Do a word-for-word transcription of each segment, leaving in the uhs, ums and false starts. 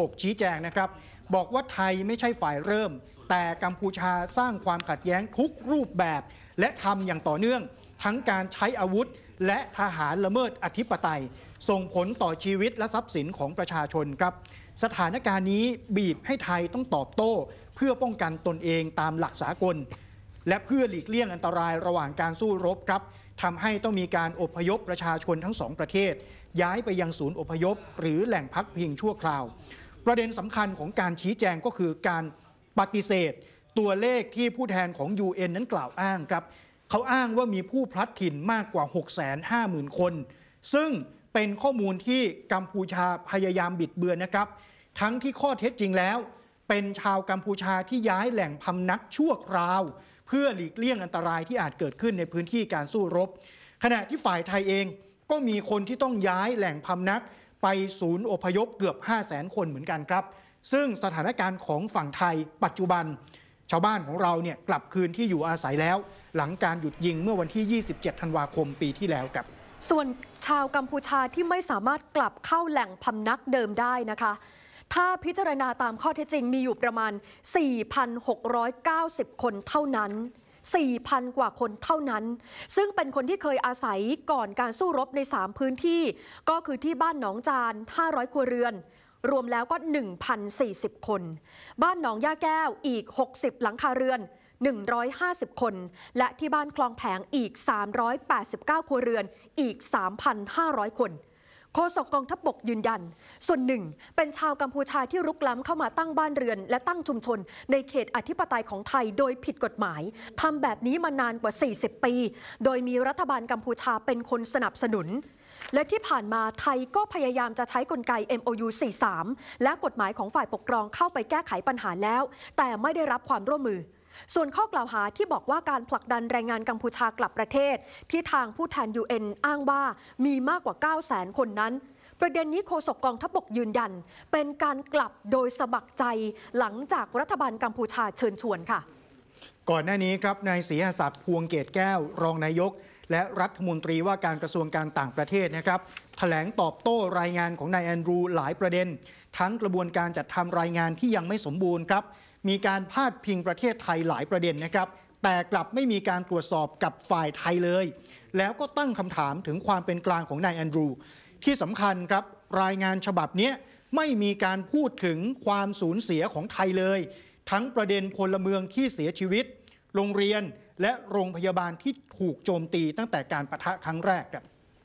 บกชี้แจงนะครับบอกว่าไทยไม่ใช่ฝ่ายเริ่มแต่กัมพูชาสร้างความขัดแย้งทุกรูปแบบและทำอย่างต่อเนื่องทั้งการใช้อาวุธและทหารละเมิดอธิปไตยส่งผลต่อชีวิตและทรัพย์สินของประชาชนครับสถานการณ์นี้บีบให้ไทยต้องตอบโต้เพื่อป้องกันตนเองตามหลักสากลและเพื่อหลีกเลี่ยงอันตรายระหว่างการสู้รบครับทำให้ต้องมีการอพยพประชาชนทั้งสองประเทศย้ายไปยังศูนย์อพยพหรือแหล่งพักพิงชั่วคราวประเด็นสำคัญของการชี้แจงก็คือการปฏิเสธตัวเลขที่ผู้แทนของ ยู เอ็น นั้นกล่าวอ้างครับเขาอ้างว่ามีผู้พลัดถิ่นมากกว่า หกแสนห้าหมื่น คนซึ่งเป็นข้อมูลที่กัมพูชาพยายามบิดเบือนนะครับทั้งที่ข้อเท็จจริงแล้วเป็นชาวกัมพูชาที่ย้ายแหล่งพำนักชั่วคราวเพื่อหลีกเลี่ยงอันตรายที่อาจเกิดขึ้นในพื้นที่การสู้รบขณะที่ฝ่ายไทยเองก็มีคนที่ต้องย้ายแหล่งพำนักไปศูนย์อพยพเกือบ ห้าแสน คนเหมือนกันครับซึ่งสถานการณ์ของฝั่งไทยปัจจุบันชาวบ้านของเราเนี่ยกลับคืนที่อยู่อาศัยแล้วหลังการหยุดยิงเมื่อวันที่ ยี่สิบเจ็ด ธันวาคมปีที่แล้วครับส่วนชาวกัมพูชาที่ไม่สามารถกลับเข้าแหล่งพำนักเดิมได้นะคะถ้าพิจารณาตามข้อเท็จจริงมีอยู่ประมาณ สี่พันหกร้อยเก้าสิบ คนเท่านั้น สี่พัน กว่าคนเท่านั้นซึ่งเป็นคนที่เคยอาศัยก่อนการสู้รบในสามพื้นที่ก็คือที่บ้านหนองจานห้าร้อยครัวเรือนรวมแล้วก็ หนึ่งพันสี่สิบ คนบ้านหนองย่าแก้วอีกหกสิบหลังคาเรือนหนึ่งร้อยห้าสิบ คนและที่บ้านคลองแผงอีกสามร้อยแปดสิบเก้าครัวเรือนอีก สามพันห้าร้อย คนโฆษกกองทัพบกยืนยันส่วนหนึ่งเป็นชาวกัมพูชาที่รุกล้ำเข้ามาตั้งบ้านเรือนและตั้งชุมชนในเขตอธิปไตยของไทยโดยผิดกฎหมายทำแบบนี้มานานกว่าสี่สิบปีโดยมีรัฐบาลกัมพูชาเป็นคนสนับสนุนและที่ผ่านมาไทยก็พยายามจะใช้กลไก เอ็ม โอ ยู สี่สิบสาม และกฎหมายของฝ่ายปกครองเข้าไปแก้ไขปัญหาแล้วแต่ไม่ได้รับความร่วมมือส่วนข้อกล่าวหาที่บอกว่าการผลักดันแรงงานกัมพูชากลับประเทศที่ทางผู้แทน ยู เอ็น อ้างว่ามีมากกว่า เก้าแสน คนนั้นประเด็นนี้โฆษกกองทัพบกยืนยันเป็นการกลับโดยสมัครใจหลังจากรัฐบาลกัมพูชาเชิญชวนค่ะก่อนหน้านี้ครับนายศรีหศักดิ์พวงเกตแก้วรองนายกและรัฐมนตรีว่าการกระทรวงการต่างประเทศนะครับแถลงตอบโต้รายงานของนายแอนดรูหลายประเด็นทั้งกระบวนการจัดทำรายงานที่ยังไม่สมบูรณ์ครับมีการพาดพิงประเทศไทยหลายประเด็นนะครับแต่กลับไม่มีการตรวจสอบกับฝ่ายไทยเลยแล้วก็ตั้งคำถามถึงความเป็นกลางของนายแอนดรูที่สำคัญครับรายงานฉบับนี้ไม่มีการพูดถึงความสูญเสียของไทยเลยทั้งประเด็นพลเมืองที่เสียชีวิตโรงเรียนและโรงพยาบาลที่ถูกโจมตีตั้งแต่การปะทะครั้งแรกครับ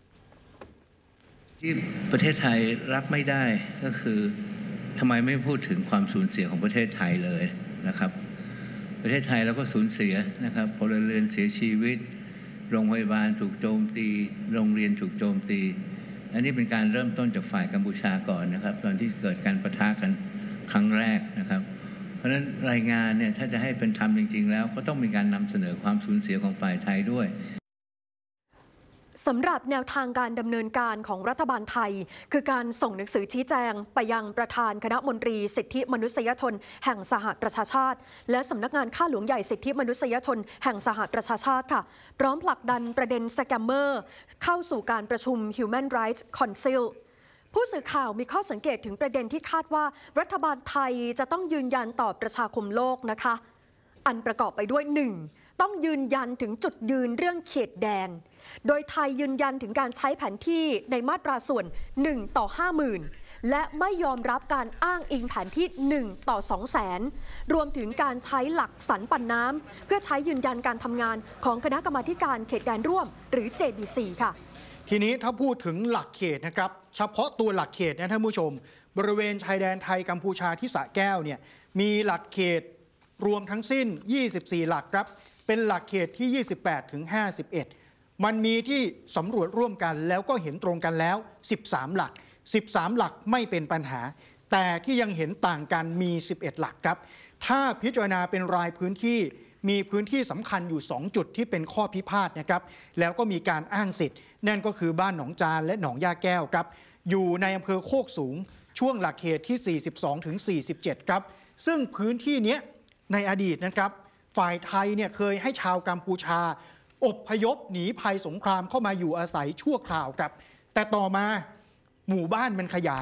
ที่ประเทศไทยรับไม่ได้ก็คือทำไมไม่พูดถึงความสูญเสียของประเทศไทยเลยนะครับประเทศไทยเราก็สูญเสียนะครับพลเรือนเสียชีวิตโรงพยาบาลถูกโจมตีโรงเรียนถูกโจมตีอันนี้เป็นการเริ่มต้นจากฝ่ายกัมพูชาก่อนนะครับตอนที่เกิดการปะทะกันครั้งแรกนะครับเพราะฉะนั้นรายงานเนี่ยถ้าจะให้เป็นธรรมจริงๆแล้วก็ต้องมีการนำเสนอความสูญเสียของฝ่ายไทยด้วยสำหรับแนวทางการดำเนินการของรัฐบาลไทยคือการส่งหนังสือชี้แจงไปยังประธานคณะมนตรีสิทธิมนุษยชนแห่งสหประชาชาติและสำนักงานข้าหลวงใหญ่สิทธิมนุษยชนแห่งสหประชาชาติค่ะพร้อมผลักดันประเด็นสแกมเมอร์เข้าสู่การประชุม Human Rights Council ผู้สื่อข่าวมีข้อสังเกตถึงประเด็นที่คาดว่ารัฐบาลไทยจะต้องยืนยันต่อประชาคมโลกนะคะอันประกอบไปด้วย หนึ่ง ต้องยืนยันถึงจุดยืนเรื่องเขตแดนโดยไทยยืนยันถึงการใช้แผนที่ในมาตราส่วนหนึ่งต่อห้าหมื่นและไม่ยอมรับการอ้างอิงแผนที่หนึ่งต่อสองแสนรวมถึงการใช้หลักสันปันน้ำเพื่อใช้ยืนยันการทำงานของคณะกรรมาการเขตแดนร่วมหรือ เจ บี ซี ค่ะทีนี้ถ้าพูดถึงหลักเขตนะครับเฉพาะตัวหลักเขตนะท่านผู้ชมบริเวณชายแดนไทยกัมพูชาที่สระแก้วเนี่ยมีหลักเขตรวมทั้งสิ้นยี่สิบสี่หลักครับเป็นหลักเขตที่ ยี่สิบแปดถึงห้าสิบเอ็ดมันมีที่สำรวจร่วมกันแล้วก็เห็นตรงกันแล้วสิบสามหลักสิบสามหลักไม่เป็นปัญหาแต่ที่ยังเห็นต่างกันมีสิบเอ็ดหลักครับถ้าพิจารณาเป็นรายพื้นที่มีพื้นที่สำคัญอยู่สองจุดที่เป็นข้อพิพาทนะครับแล้วก็มีการอ้างสิทธิ์นั่นก็คือบ้านหนองจานและหนองยาแก้วครับอยู่ในอำเภอโคกสูงช่วงหลักเขตที่ สี่สิบสองถึงสี่สิบเจ็ด ครับซึ่งพื้นที่นี้ในอดีตนะครับฝ่ายไทยเนี่ยเคยให้ชาวกัมพูชาอพยพหนีภัยสงครามเข้ามาอยู่อาศัยชั่วคราวครับแต่ต่อมาหมู่บ้านมันขยาย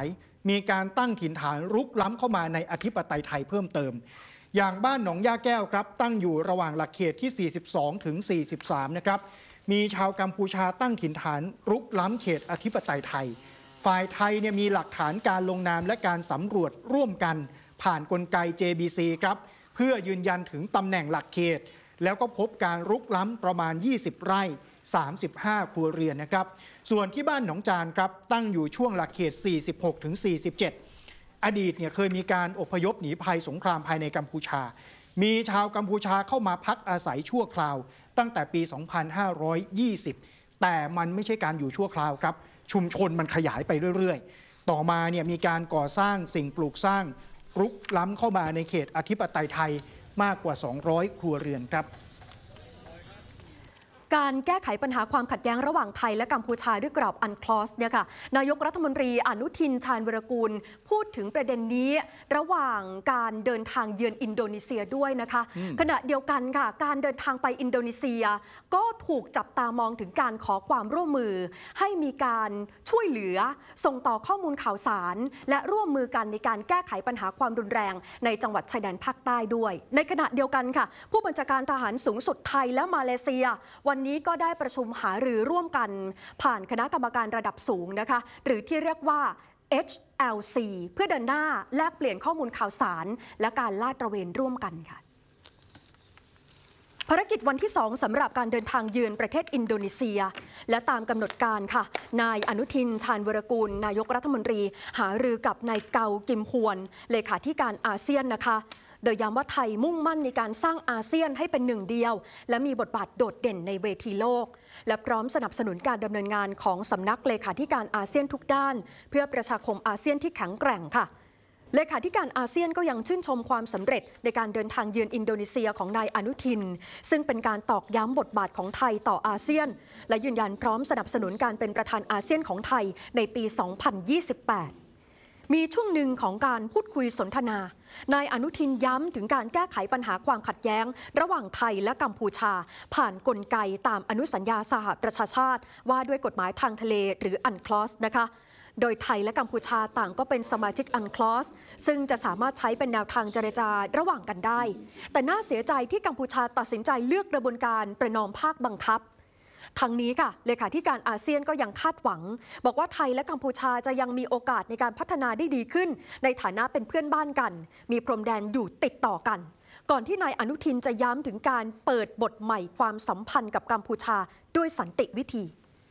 มีการตั้งถิ่นฐานรุกล้ำเข้ามาในอธิปไตยไทยเพิ่มเติมอย่างบ้านหนองย่าแก้วครับตั้งอยู่ระหว่างหลักเขตที่สี่สิบสองถึงสี่สิบสามนะครับมีชาวกัมพูชาตั้งถิ่นฐานรุกล้ำเขตอธิปไตยไทยฝ่ายไทยเนี่ยมีหลักฐานการลงนามและการสำรวจร่วมกันผ่านกลไก เจ บี ซี ครับเพื่อยืนยันถึงตำแหน่งหลักเขตแล้วก็พบการรุกล้ำประมาณยี่สิบไร่สามสิบห้าครัวเรือนนะครับส่วนที่บ้านหนองจานครับตั้งอยู่ช่วงหลักเขตสี่สิบหกถึงสี่สิบเจ็ดอดีตเนี่ยเคยมีการอพยพหนีภัยสงครามภายในกัมพูชามีชาวกัมพูชาเข้ามาพักอาศัยชั่วคราวตั้งแต่ปีสองพันห้าร้อยยี่สิบแต่มันไม่ใช่การอยู่ชั่วคราวครับชุมชนมันขยายไปเรื่อยๆต่อมาเนี่ยมีการก่อสร้างสิ่งปลูกสร้างรุกล้ำเข้ามาในเขตอธิปไตยไทยมากกว่าสองร้อยครัวเรือนครับการแก้ไขปัญหาความขัดแย้งระหว่างไทยและกัมพูชาด้วยกรอบอันคลอสเนี่ยค่ะนายกรัฐมนตรีอนุทินชาญวีรกูลพูดถึงประเด็นนี้ระหว่างการเดินทางเยือนอินโดนีเซียด้วยนะคะขณะเดียวกันค่ะการเดินทางไปอินโดนีเซียก็ถูกจับตามองถึงการขอความร่วมมือให้มีการช่วยเหลือส่งต่อข้อมูลข่าวสารและร่วมมือกันในการแก้ไขปัญหาความรุนแรงในจังหวัดชายแดนภาคใต้ด้วยในขณะเดียวกันค่ะผู้บัญชาการทหารสูงสุดไทยและมาเลเซียวันนี้ก็ได้ประชุมหารือร่วมกันผ่านคณะกรรมการระดับสูงนะคะหรือที่เรียกว่า เอช แอล ซี เพื่อเดินหน้าแลกเปลี่ยนข้อมูลข่าวสารและการลาดตระเวนร่วมกันค่ะภารกิจวันที่สองสำหรับการเดินทางเยือนประเทศอินโดนีเซียและตามกำหนดการค่ะนายอนุทินชาญวีรกูลนายกรัฐมนตรีหารือกับนายเกากิมฮวนเลขาธิการอาเซียนนะคะโดยย้ำว่าไทยมุ่งมั่นในการสร้างอาเซียนให้เป็นหนึ่งเดียวและมีบทบาทโดดเด่นในเวทีโลกและพร้อมสนับสนุนการดำเนินงานของสำนักเลขาธิการอาเซียนทุกด้านเพื่อประชาคมอาเซียนที่แข็งแกร่งค่ะเลขาธิการอาเซียนก็ยังชื่นชมความสำเร็จในการเดินทางเยือนอินโดนีเซียของนายอนุทินซึ่งเป็นการตอกย้ำบทบาทของไทยต่ออาเซียนและยืนยันพร้อมสนับสนุนการเป็นประธานอาเซียนของไทยในปี สองพันยี่สิบแปดมีช่วงหนึ่งของการพูดคุยสนทนานายอนุทินย้ำถึงการแก้ไขปัญหาความขัดแย้งระหว่างไทยและกัมพูชาผ่านกลไกตามอนุสัญญาสหประชาชาติว่าด้วยกฎหมายทางทะเลหรืออันคลอสนะคะโดยไทยและกัมพูชาต่างก็เป็นสมาชิกอันคลอสซึ่งจะสามารถใช้เป็นแนวทางเจรจาระหว่างกันได้แต่น่าเสียใจที่กัมพูชาตัดสินใจเลือกกระบวนการประนอมภาคบังคับทั้งนี้ค่ะเลขาธิการอาเซียนก็ยังคาดหวังบอกว่าไทยและกัมพูชาจะยังมีโอกาสในการพัฒนาได้ดีขึ้นในฐานะเป็นเพื่อนบ้านกันมีพรมแดนอยู่ติดต่อกันก่อนที่นายอนุทินจะย้ำถึงการเปิดบทใหม่ความสัมพันธ์กับกัมพูชาด้วยสันติวิธี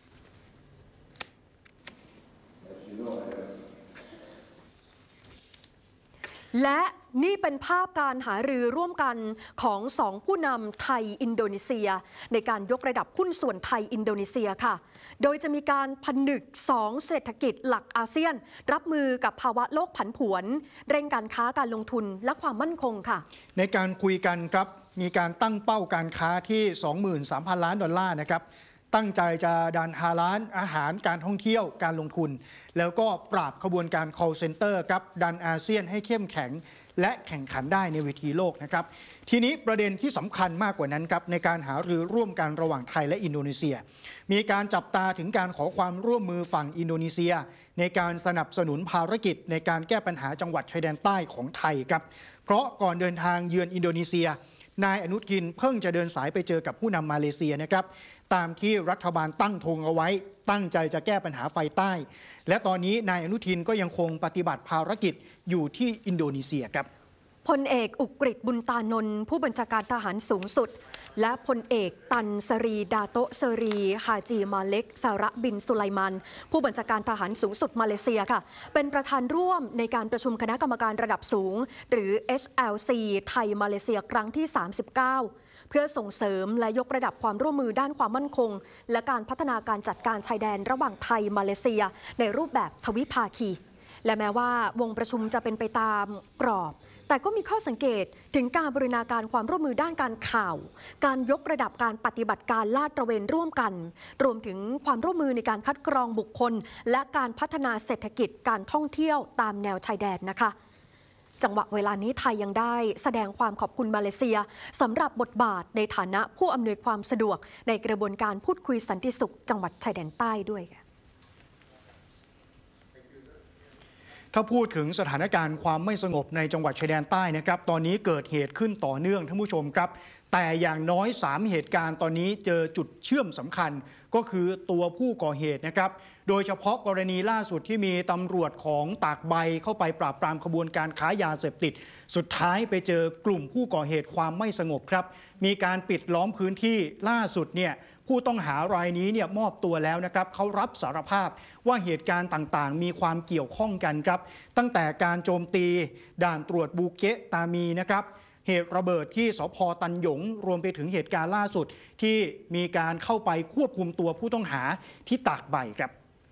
และนี่เป็นภาพการหารือร่วมกันของสองผู้นำไทยอินโดนีเซียในการยกระดับหุ้นส่วนไทยอินโดนีเซียค่ะโดยจะมีการผนึกสองเศรษฐกิจหลักอาเซียนรับมือกับภาวะโลกผันผวนเร่งการค้าการลงทุนและความมั่นคงค่ะในการคุยกันครับมีการตั้งเป้าการค้าที่ สองหมื่นสามพัน ล้านดอลลาร์นะครับตั้งใจจะดันฮาลาลอาหารการท่องเที่ยวการลงทุนแล้วก็ปราบขบวนการ call center ครับดันอาเซียนให้เข้มแข็งและแข่งขันได้ในเวทีโลกนะครับทีนี้ประเด็นที่สำคัญมากกว่านั้นครับในการหารือร่วมกันระหว่างไทยและอินโดนีเซียมีการจับตาถึงการขอความร่วมมือฝั่งอินโดนีเซียในการสนับสนุนภารกิจในการแก้ปัญหาจังหวัดชายแดนใต้ของไทยครับเพราะก่อนเดินทางเยือนอินโดนีเซียนายอนุทินเพิ่งจะเดินสายไปเจอกับผู้นำมาเลเซียนะครับตามที่รัฐบาลตั้งธงเอาไว้ตั้งใจจะแก้ปัญหาไฟใต้และตอนนี้นายอนุทินก็ยังคงปฏิบัติภารกิจอยู่ที่อินโดนีเซียครับพลเอกอุกฤษบุญตานนท์ผู้บัญชาการทหารสูงสุดและพลเอกตันสรีดาโตะเซรีฮาจีมาเล็กซาระบินสุไลมันผู้บัญชาการทหารสูงสุดมาเลเซียค่ะเป็นประธานร่วมในการประชุมคณะกรรมการระดับสูงหรือ เอช แอล ซี ไทยมาเลเซียครั้งที่สามสิบเก้าเพื่อส่งเสริมและยกระดับความร่วมมือด้านความมั่นคงและการพัฒนาการจัดการชายแดนระหว่างไทยมาเลเซียในรูปแบบทวิภาคีและแม้ว่าวงประชุมจะเป็นไปตามกรอบแต่ก็มีข้อสังเกตถึงการบูรณาการความร่วมมือด้านการข่าวการยกระดับการปฏิบัติการลาดตระเวนร่วมกันรวมถึงความร่วมมือในการคัดกรองบุคคลและการพัฒนาเศรษฐกิจการท่องเที่ยวตามแนวชายแดนนะคะจังหวะเวลานี้ไทยยังได้แสดงความขอบคุณมาเลเซียสำหรับบทบาทในฐานะผู้อำนวยความสะดวกในกระบวนการพูดคุยสันติสุขจังหวัดชายแดนใต้ด้วยถ้าพูดถึงสถานการณ์ความไม่สงบในจังหวัดชายแดนใต้นะครับตอนนี้เกิดเหตุขึ้นต่อเนื่องท่านผู้ชมครับแต่อย่างน้อยสามเหตุการณ์ตอนนี้เจอจุดเชื่อมสำคัญก็คือตัวผู้ก่อเหตุนะครับโดยเฉพาะกรณีล่าสุดที่มีตำรวจของตากใบเข้าไปปราบปรามขบวนการค้ายาเสพติดสุดท้ายไปเจอกลุ่มผู้ก่อเหตุความไม่สงบครับมีการปิดล้อมพื้นที่ล่าสุดเนี่ยผู้ต้องหารายนี้เนี่ยมอบตัวแล้วนะครับเขารับสารภาพว่าเหตุการณ์ต่างๆมีความเกี่ยวข้องกันครับตั้งแต่การโจมตีด่านตรวจบูเกะตามีนะครับเหตุระเบิดที่สภ.ตันหยงรวมไปถึงเหตุการณ์ล่าสุดที่มีการเข้าไปควบคุมตัวผู้ต้องหาที่ตากใบครับ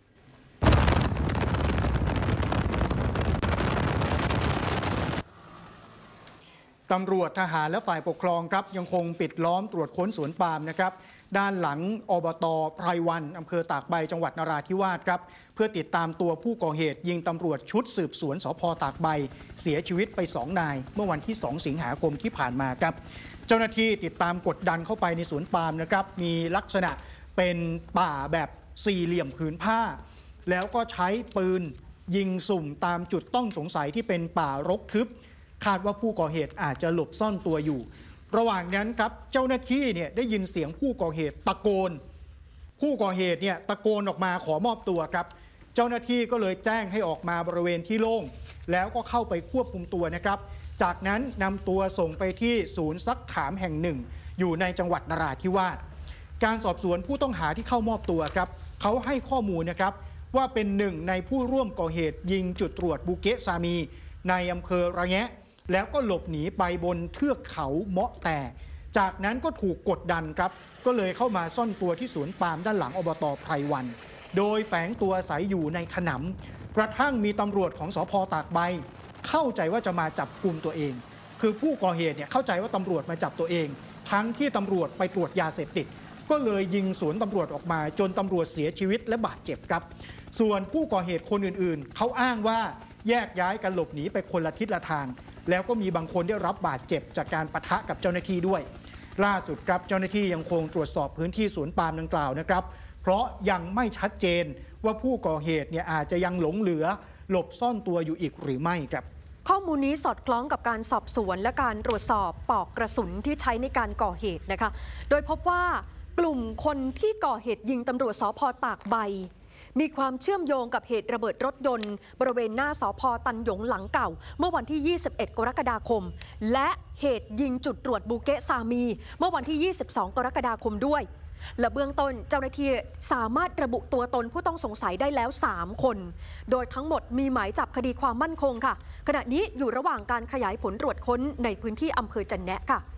ตำรวจทหารและฝ่ายปกครองครับยังคงปิดล้อมตรวจค้นสวนปาล์มนะครับด้านหลังอบต.ไพรวันอำเภอตากใบจังหวัดนราธิวาสครับเพื่อติดตามตัวผู้ก่อเหตุยิงตำรวจชุดสืบสวนสภ.ตากใบเสียชีวิตไปสองนายเมื่อวันที่สองสิงหาคมที่ผ่านมาครับเจ้าหน้าที่ติดตามกดดันเข้าไปในสวนปาล์มนะครับมีลักษณะเป็นป่าแบบสี่เหลี่ยมผืนผ้าแล้วก็ใช้ปืนยิงสุ่มตามจุดต้องสงสัยที่เป็นป่ารกทึบคาดว่าผู้ก่อเหตุอาจจะหลบซ่อนตัวอยู่ระหว่างนั้นครับเจ้าหน้าที่เนี่ยได้ยินเสียงผู้ก่อเหตุตะโกนผู้ก่อเหตุเนี่ยตะโกนออกมาขอมอบตัวครับเจ้าหน้าที่ก็เลยแจ้งให้ออกมาบริเวณที่โล่งแล้วก็เข้าไปควบคุมตัวนะครับจากนั้นนำตัวส่งไปที่ศูนย์ซักถามแห่งหนึ่งอยู่ในจังหวัดนราธิวาสการสอบสวนผู้ต้องหาที่เข้ามอบตัวครับเขาให้ข้อมูลนะครับว่าเป็นหนึ่งในผู้ร่วมก่อเหตุยิงจุดตรวจบูเกะซามีในอำเภอระแงะแล้วก็หลบหนีไปบนเทือกเขาเมาะแต่จากนั้นก็ถูกกดดันครับก็เลยเข้ามาซ่อนตัวที่สวนปาล์มด้านหลังอบต.ไพรวันโดยแฝงตัวอาศัยอยู่ในขนำกระทั่งมีตำรวจของสภ.ตากใบเข้าใจว่าจะมาจับกุมตัวเองคือผู้ก่อเหตุเนี่ยเข้าใจว่าตำรวจมาจับตัวเองทั้งที่ตำรวจไปตรวจยาเสพติดก็เลยยิงสวนตำรวจออกมาจนตำรวจเสียชีวิตและบาดเจ็บครับส่วนผู้ก่อเหตุคนอื่นๆเขาอ้างว่าแยกย้ายกันหลบหนีไปคนละทิศละทางแล้วก็มีบางคนได้รับบาดเจ็บจากการปะทะกับเจ้าหน้าที่ด้วยล่าสุดครับเจ้าหน้าที่ยังคงตรวจสอบพื้นที่สวนปาล์มดังกล่าวนะครับเพราะยังไม่ชัดเจนว่าผู้ก่อเหตุเนี่ยอาจจะยังหลงเหลือหลบซ่อนตัวอยู่อีกหรือไม่ครับข้อมูลนี้สอดคล้องกับการสอบสวนและการตรวจสอบปลอกกระสุนที่ใช้ในการก่อเหตุนะคะโดยพบว่ากลุ่มคนที่ก่อเหตุยิงตำรวจสภ.ตากใบมีความเชื่อมโยงกับเหตุระเบิดรถยนต์บริเวณหน้าสภ.ตันหยงหลังเก่าเมื่อวันที่ยี่สิบเอ็ดกรกฎาคมและเหตุยิงจุดตรวจบูเกะซามีเมื่อวันที่ยี่สิบสองกรกฎาคมด้วยและเบื้องต้นเจ้าหน้าที่สามารถระบุตัวตนผู้ต้องสงสัยได้แล้วสามคนโดยทั้งหมดมีหมายจับคดีความมั่นคงค่ะขณะนี้อยู่ระหว่างการขยายผลตรวจค้นในพื้นที่อำเภอจันแนะค่ะ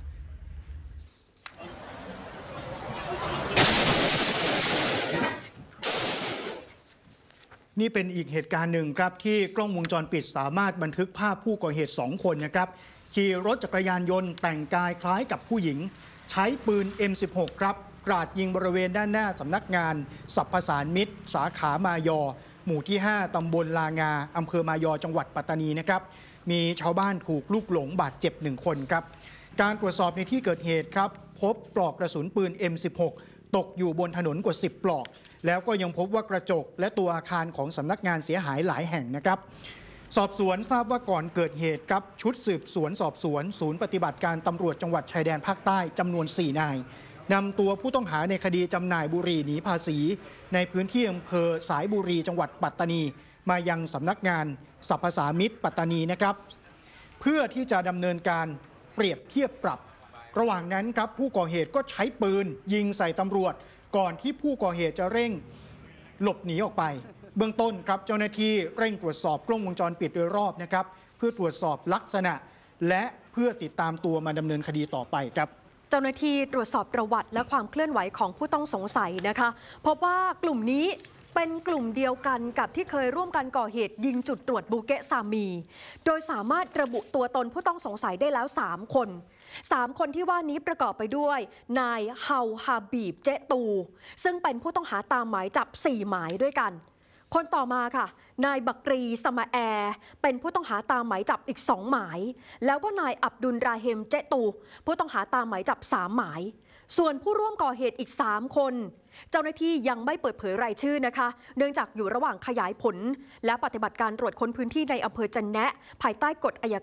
นี่เป็นอีกเหตุการณ์หนึ่งครับที่กล้องวงจรปิดสามารถบันทึกภาพผู้ก่อเหตุสองคนนะครับขี่รถจักรยานยนต์แต่งกายคล้ายกับผู้หญิงใช้ปืน เอ็ม สิบหก ครับกราดยิงบริเวณด้านหน้าสำนักงานสรรพสานมิตรสาขามายอหมู่ที่ห้าตำบลลางาอำเภอมายอจังหวัดปัตตานีนะครับมีชาวบ้านถูกลูกหลงบาดเจ็บหนึ่งคนครับการตรวจสอบในที่เกิดเหตุครับพบปลอกกระสุนปืน เอ็ม สิบหก ตกอยู่บนถนนกว่าสิบปลอกแล้วก็ยังพบว่ากระจกและตัวอาคารของสำนักงานเสียหายหลายแห่งนะครับสอบสวนทราบว่าก่อนเกิดเหตุครับชุดสืบสวนสอบสวนศูนย์ปฏิบัติการตำรวจจังหวัดชายแดนภาคใต้จำนวนสี่นายนำตัวผู้ต้องหาในคดีจำหน่ายบุหรี่หนีภาษีในพื้นที่อำเภอสายบุรีจังหวัดปัตตานีมายังสำนักงานสรรพสามิตปัตตานีนะครับเพื่อที่จะดำเนินการเปรียบเทียบปรับระหว่างนั้นครับผู้ก่อเหตุก็ใช้ปืนยิงใส่ตำรวจก่อนที่ผู้ก่อเหตุจะเร่งหลบหนีออกไปเบื้องต้นครับเจ้าหน้าที่เร่งตรวจสอบกล้องวงจรปิดโดยรอบนะครับเพื่อตรวจสอบลักษณะและเพื่อติดตามตัวมาดำเนินคดีต่อไปครับเจ้าหน้าที่ตรวจสอบประวัติและความเคลื่อนไหวของผู้ต้องสงสัยนะคะพบว่ากลุ่มนี้เป็นกลุ่มเดียวกันกับที่เคยร่วมกันก่อเหตุยิงจุดตรวจบูเกะซามีโดยสามารถระบุตัวตนผู้ต้องสงสัยได้แล้วสามคนสามคนที่ว่านี้ประกอบไปด้วยนายเฮาฮาบีบเจตูซึ่งเป็นผู้ต้องหาตามหมายจับสี่หมายด้วยกันคนต่อมาค่ะนายบักรีสมาแอร์เป็นผู้ต้องหาตามหมายจับอีกสองหมายแล้วก็นายอับดุลราเฮมเจตูผู้ต้องหาตามหมายจับสามหมายส่วนผู้ร่วมก่อเหตุอีกสามคนเจ้าหน้าที่ยังไม่เปิดเผยรายชื่อนะคะเนื่องจากอยู่ระหว่างขยายผลและปฏิบัติการตรวจค้นพื้นที่ในอำเภอจันแนะภายใต้กฎอัย